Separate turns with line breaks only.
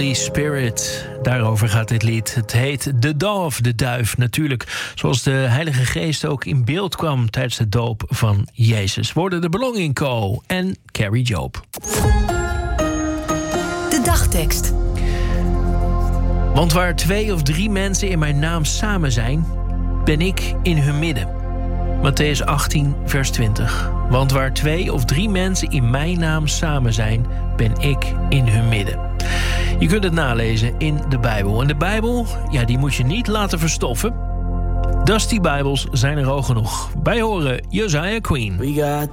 Holy Spirit. Daarover gaat dit lied. Het heet The Dove, de duif natuurlijk. Zoals de Heilige Geest ook in beeld kwam tijdens de doop van Jezus. Worden de Belonging Co. en Carrie Job.
De dagtekst.
Want waar 2 of 3 mensen in mijn naam samen zijn, ben ik in hun midden. Mattheüs 18, vers 20. Want waar 2 of 3 mensen in mijn naam samen zijn, ben ik in hun midden. Je kunt het nalezen in de Bijbel. En de Bijbel, ja, die moet je niet laten verstoffen. Dusty Bijbels zijn er al genoeg. Wij horen Josiah Queen.
We got